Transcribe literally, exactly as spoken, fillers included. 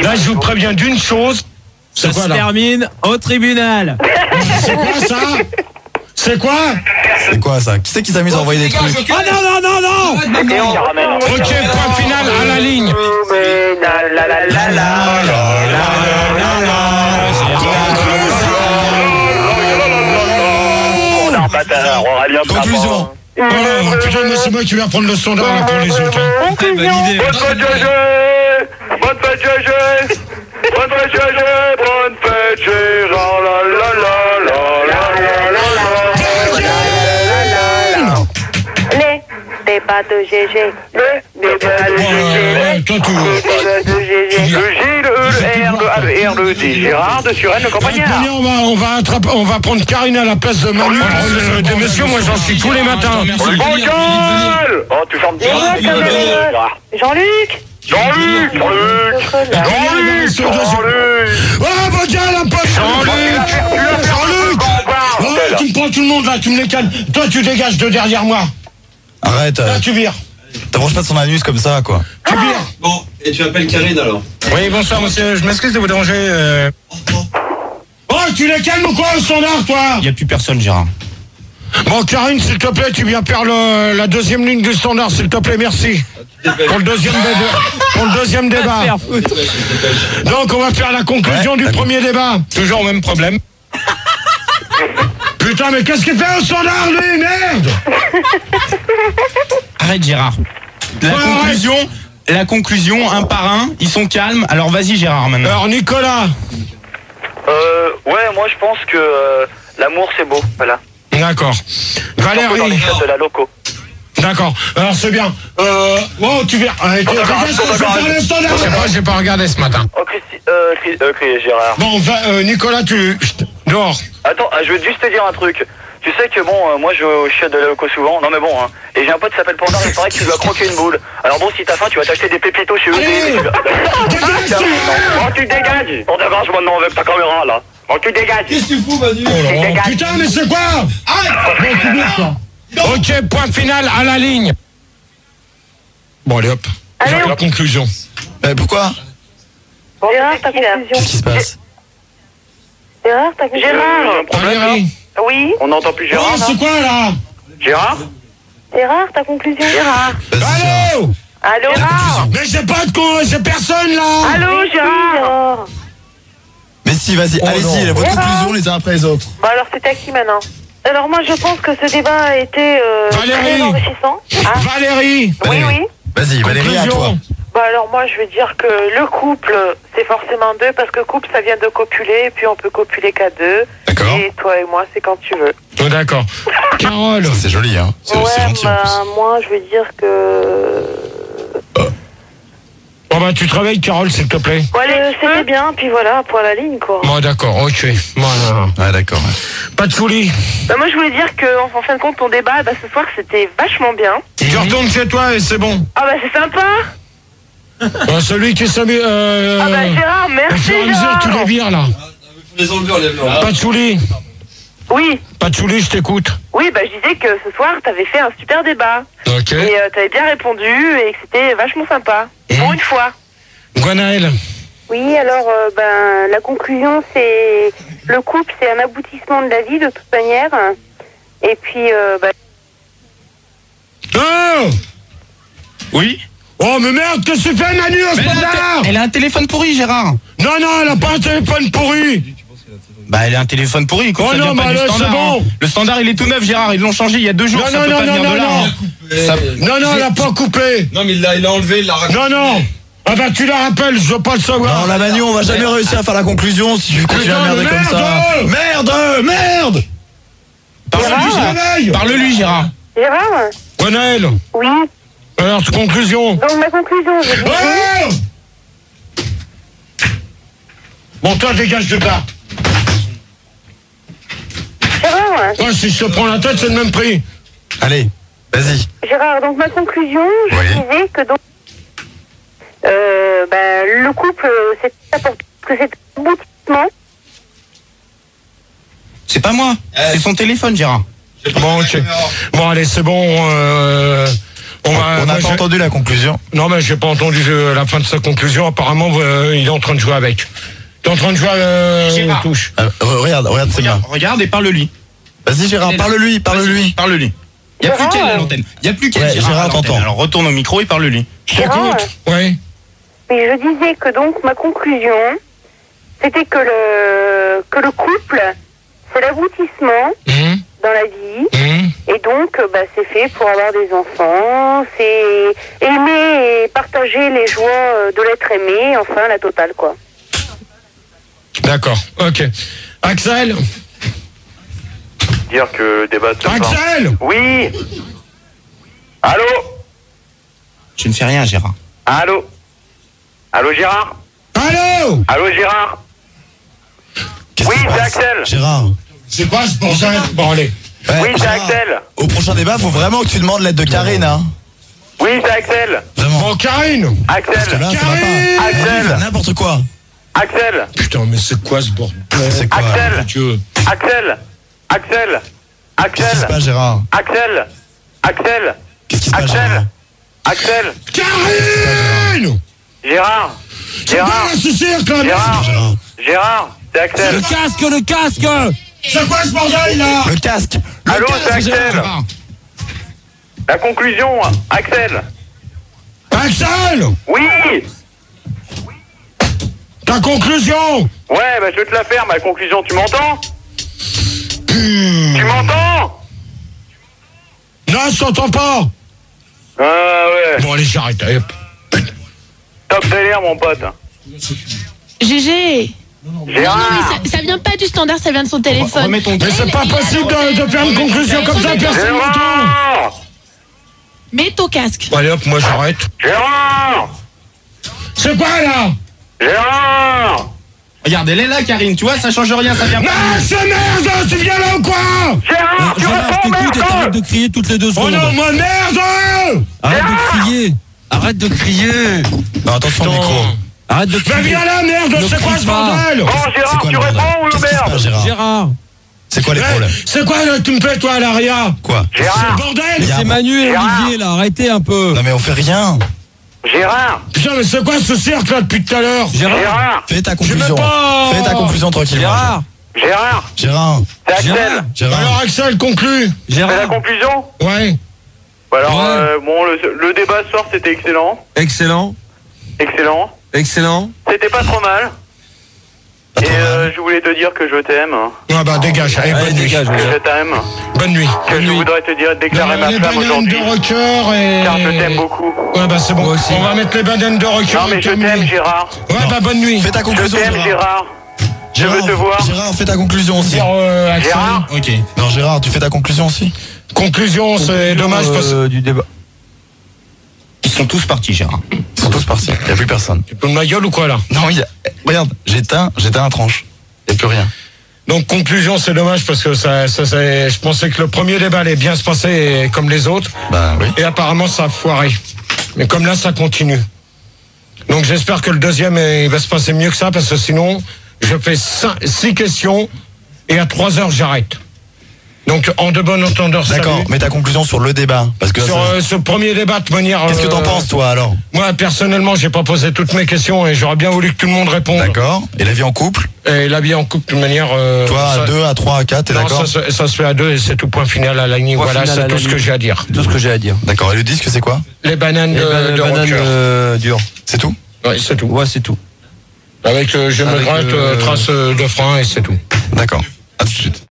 Là, je vous préviens d'une chose. Ça se termine au tribunal. C'est quoi ça? C'est quoi? C'est quoi ça? Qui c'est qui s'amuse à envoyer des trucs? Oh non, non, non, non! Ok, point final à la ligne. Conclusion. Oh là, putain, mais c'est moi qui vais reprendre le standard là, pour les autres. Hein. Bonne idée. Bonne fête, G G! Bonne fête, G G! Bonne fête, G G! Bonne fête, Gérard! La la la la la la la la. Les débats de G G. Les débats de G G. Ouais, toi, tout. Les débats de G G. Le G, le E, le R, le A, le R, le D. Gérard de Suresnes, le campagnard. Allez, on va, on va attraper, on va prendre Karine à la place de Manu. Euh, des messieurs, moi j'en suis tous les matins. Bonjour! Oh, tu fermes bien. Jean-Luc. Jean-Luc! Jean-Luc! Jean-Luc! Jean-Luc! Oh, votre gars, la pote! Jean-Luc! Jean-Luc! Ouais, tu me prends tout le monde là, tu me les calmes. Toi, tu dégages de derrière moi. Arrête, euh, Là, tu vires. t'approches pas de son anus comme ça, quoi. Tu vires. Bon, et tu appelles Karine alors? Oui, bonsoir, monsieur. Je m'excuse de vous déranger. Euh... Oh, tu les calmes ou quoi, au standard, toi? Il n'y a plus personne, Gérard. Bon, Karine, s'il te plaît, tu viens faire le, la deuxième ligne du standard, s'il te plaît, merci. Pour le deuxième, débat. Pour le deuxième débat. Donc, on va faire la conclusion Ouais, du d'accord. premier débat. Toujours au même problème. Putain, mais qu'est-ce qu'il fait au standard, lui, merde? Arrête, Gérard. La Ouais, conclusion, la conclusion, un par un, ils sont calmes. Alors vas-y, Gérard, maintenant. Alors, Nicolas. Euh, ouais, moi je pense que euh, l'amour c'est beau, voilà. D'accord. Dans les Valérie. fêtes de la loco. D'accord. Alors, c'est bien. Euh, wow, tu viens. Allez, tu d'accord, qu'est-ce qu'on d'accord, fait faire le standard? Je sais pas, j'ai pas regardé ce matin. Oh, Christy, euh, Chris- euh, Chris- Gérard. Bon, va, euh, Nicolas, tu. Dehors. Attends, euh, je veux juste te dire un truc. Tu sais que bon, euh, moi je vais au chiottes de la loco souvent. Non mais bon, hein. Et j'ai un pote qui s'appelle Pandore, il paraît que tu dois croquer une boule. Alors bon, si t'as faim, tu vas t'acheter des pépitos chez eux. Allez, dégage, Bon, tu dégages. On dégage maintenant avec ta caméra là. Bon, tu dégages. Qu'est-ce que tu fous, Manu? Oh là là, putain, mais c'est quoi? Arrête! Ok, point final à la ligne. Bon, allez hop. Allez, J'ai on- la conclusion. Euh, pourquoi? Gérard, ta conclusion. Qu'est-ce qui se passe? Gérard, ta conclusion. Gérard. Valérie. Oui. On n'entend plus Gérard Oh, là. c'est quoi là? Gérard. Gérard, ta conclusion. Gérard. Vas-y, Gérard. Allô? Allô. Gérard. Mais j'ai pas de con, j'ai personne là. Allô, Gérard. Mais si, vas-y, Oh allez-y, non. votre Gérard. conclusion les uns après les autres. Bon, alors c'est à qui maintenant? Alors moi je pense que ce débat a été euh, Valérie. très enrichissant. Ah. Valérie. Oui, oui. Vas-y, Valérie, à toi. Conclusion. Bah alors moi je vais dire que le couple c'est forcément deux parce que couple ça vient de copuler et puis on peut copuler qu'à deux. D'accord. Et toi et moi c'est quand tu veux. Oh, d'accord. Carole. C'est joli, hein. C'est c'est Ouais, gentil en bah plus. moi je vais dire que... Bon bah tu te réveilles, Carole, s'il te plaît. Bon allez, c'était bien, puis voilà, pour la ligne quoi. Bon d'accord, ok. Voilà. Ouais, d'accord. ouais. Pas de folie. Bah moi je voulais dire que en fin de compte ton débat bah, ce soir c'était vachement bien. Tu retournes chez toi et c'est bon. Ah bah c'est sympa. Bon, celui qui s'amuse. Euh, Ah bah Gérard, au merci fur et à mesure, Gérard. tu les vires là. Faut les enlever, enlève-le. Pas de folie. Oui, Pas de folie, je t'écoute. oui bah je disais que ce soir t'avais fait un super débat. Ok. Et euh, t'avais bien répondu et que c'était vachement sympa. Mmh. Pour une fois. Gwenaël. Oui, alors euh, ben la conclusion c'est le couple c'est un aboutissement de la vie de toute manière. Et puis euh, ben, Oh Oui. Oh mais merde, qu'est-ce que tu fais Manu au Mais elle, a un standard? té- elle a un téléphone pourri, Gérard. Non, non, elle a pas un téléphone pourri. Bah, elle a un téléphone pourri. Écoute, Oh ça non, vient pas bah du là, standard, c'est bon. hein. Le standard, il est tout neuf, Gérard. Ils l'ont changé il y a deux jours. Non, ça non, peut non, pas non, venir non, de là. non. hein. Ça- Non, non, elle a pas coupé. Non, mais il l'a il l'a enlevé, il l'a raconté. Non, non. Ah bah tu la rappelles, je veux pas le savoir. Non, la Manu, on va jamais réussir à faire la conclusion si tu continues à Putain, merder comme ça. merde. Merde, merde. Parle-lui, Gérard. Réveille. Parle-lui, Gérard. Gérard. Gwenaël. Oui. Alors, conclusion. Donc ma conclusion, je dis Oh bon, toi, dégage de là. Gérard. Toi, si je te prends la tête, c'est le même prix. Allez, vas-y. Gérard, donc ma conclusion, je Oui. disais que donc euh, ben, le couple c'est important que c'est un aboutissement. C'est pas moi. Eh. C'est son téléphone, Gérard. Bon, ok. Bon, allez, c'est bon. Euh... On va- On moi, n'a pas j'ai- entendu la conclusion. Non, mais j'ai pas entendu euh, la fin de sa conclusion. Apparemment, euh, il est en train de jouer avec. Il est en train de jouer euh, Gérard. aux touches. Euh, re- regarde, regarde, c'est bien. Regarde, regarde et parle-lui. Vas-y Gérard, Elle est là. parle-lui, parle-lui. Parle-lui. Il n'y a plus qu'elle à l'antenne. Il n'y a plus qu'elle. Ouais, Gérard, Gérard, à l'antenne. t'entends. Alors retourne au micro et parle-lui. Je t'écoute. Oui. Mais je disais que donc ma conclusion, c'était que le, que le couple, c'est l'aboutissement Hum, dans la vie. hum. Et donc, euh, bah, c'est fait pour avoir des enfants, c'est aimer et partager les joies euh, de l'être aimé, enfin la totale quoi. D'accord. Ok. Axel. Dire que le débat se forme. Axel. Oui. Allô. Tu ne fais rien, Gérard. Allô. Allô Gérard. Allô. Allô Gérard. Qu'est-ce Oui, qui se c'est passe Axel. Gérard. C'est quoi ce bordel? Bon, allez. Ouais, Oui, c'est Gérard, Axel. Au prochain débat, faut vraiment que tu demandes l'aide de Karine, hein. Oui, c'est Axel. Vraiment. Bon, Karine. Parce que Axel. là, ça va Karine pas. Axel. Vas-y, N'importe quoi. Axel. Putain, mais c'est quoi ce bordel? C'est quoi? Axel. Dieu. Axel. Axel. Qu'est-ce qui se Axel. passe, Gérard? Axel. Axel. Qu'est-ce qui se passe, Axel. Gérard? Axel. Karine. Gérard. C'est quoi Gérard. ce cirque là? Gérard. Gérard. Gérard. C'est Axel. casque, le casque. C'est quoi ce bordel là? Le casque. Le Allô, casque, c'est Axel. Gérard. La conclusion, Axel. Axel. Oui. Ta conclusion. Ouais, bah je vais te la faire, ma conclusion, tu m'entends? Tu m'entends? Non, je t'entends pas. Ah ouais. Bon, allez, j'arrête. Allez. Top délire, mon pote. G G. Gérard. Non, mais ça, ça vient pas du standard, ça vient de son téléphone. Remets ton Mais c'est Elle- pas elle- possible de, de faire une conclusion comme ça, personne n'entend. Gérard. Mets ton casque. Bon, allez hop, moi j'arrête. Gérard. C'est quoi là? Gérard. Regarde, elle est là, Karine. Tu vois, ça change rien, ça vient pas. Lâche merde, tu viens là ou quoi? Gérard, tu réponds, merde. de crier toutes les deux Oh secondes. non, moi merde! Arrête de crier. Arrête de crier. Non, attention au micro. Arrête de Bah crier. viens là, merde, Ne c'est quoi crie ce pas. bordel? Bon, Gérard, quoi tu le bordel? réponds ou Qu'est-ce qui se passe, merde? Gérard? Gérard. C'est quoi les Ouais, problèmes? c'est quoi là, tu me fais toi à l'arrière? Quoi? C'est le Gérard. bordel? Gérard. C'est Manu et Gérard. Olivier là, arrêtez un peu. Non mais on fait rien. Gérard. Putain, mais c'est quoi ce cirque là depuis tout à l'heure? Gérard. Gérard. Fais ta Je conclusion. veux pas. Fais ta conclusion tranquillement. Gérard. Gérard. Gérard. C'est Axel. Gérard. Gérard. Alors Axel, conclue. Fais la Gérard. conclusion? Ouais. Bah alors, Ouais. euh, bon, le, le débat ce soir, c'était excellent. Excellent. Excellent. Excellent. C'était pas trop mal. Pas Et trop mal. euh, je voulais te dire que je t'aime. Ah bah dégage, allez, Allez, bonne nuit. dégage. Que je t'aime. Bonne nuit. Que je voudrais te dire, déclarer ma les flamme bananes aujourd'hui. de rocker et... Car je t'aime beaucoup. Ouais bah c'est bon, Moi aussi. on va mettre les bananes de rocker. Non mais je terminé. t'aime Gérard. Ouais bah bonne nuit. Fais ta Je conclusion. t'aime Gérard. Je veux Gérard, te voir. Gérard, fais ta conclusion aussi. Dire, euh, Axel. Gérard. Ok. Non Gérard, tu fais ta conclusion aussi. Conclusion, c'est dommage parce que... Euh, du débat. Ils sont tous partis, Gérard. Ils sont tous partis. Il n'y a plus personne. Tu peux de ma gueule ou quoi là? Non, il y a... Regarde, j'éteins, j'éteins la tranche. Il n'y a plus rien. Donc conclusion, c'est dommage parce que ça, ça, ça- je pensais que le premier débat allait bien se passer comme les autres Bah oui. et apparemment ça a foiré. Mais comme là, ça continue. Donc j'espère que le deuxième il va se passer mieux que ça parce que sinon je fais cinq, six questions et à trois heures j'arrête. Donc en de bon entendeur, D'accord, salut. mets ta conclusion sur le débat. Parce que Sur ça- euh, ce premier débat de manière. Qu'est-ce que t'en euh, penses toi alors? Moi personnellement, j'ai pas posé toutes mes questions et j'aurais bien voulu que tout le monde réponde. D'accord. Et la vie en couple? Et la vie en couple de manière. euh, Toi à ça- deux, à trois, à quatre, t'es Non, d'accord? ça, se- ça se fait à deux et c'est tout point final à la ligne. Point Voilà, final c'est à la tout ce ligne. que j'ai à dire. Tout ce que j'ai à dire. D'accord. Et le disque c'est quoi? Les bananes Et de, ben, de banane rocker. euh, dure. C'est tout? Ouais, c'est tout. Ouais, c'est tout. Avec euh, je me Avec, gratte, euh, euh, trace euh, de frein et c'est tout. D'accord. À tout de suite.